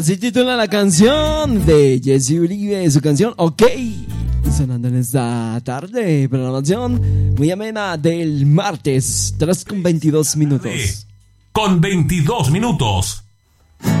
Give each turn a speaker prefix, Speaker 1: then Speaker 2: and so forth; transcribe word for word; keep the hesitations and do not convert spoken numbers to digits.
Speaker 1: Así titula la canción de Jesse Uribe, su canción OK, sonando en esta tarde, programación muy amena del martes, tres con veintidós minutos.
Speaker 2: Con veintidós minutos,